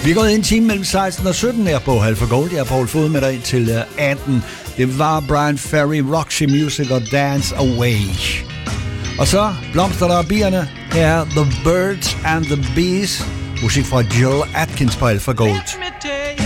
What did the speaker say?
Vi er gået en time mellem 16 og 17 her på Halv for Gold. Jeg er Paul Fod med dig til 18. Det var Brian Ferry, Roxy Music og Dance Away. Og så blomster der og bierne. Her er The Birds and the Bees. Musik fra Jill Atkins på Halv for Gold.